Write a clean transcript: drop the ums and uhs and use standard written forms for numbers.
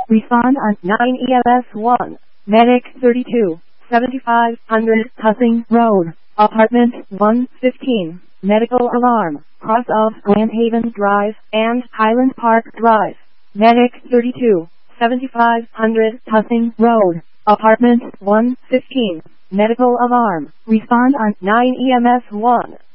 Respond on 9 EMS 1. Medic 32, 7500 Cussing Road, Apartment 115. Medical alarm, cross of Landhaven Drive and Highland Park Drive. Medic 32, 7500 Cussing Road, Apartment 115. Medical alarm. Respond on 9 EMS 1.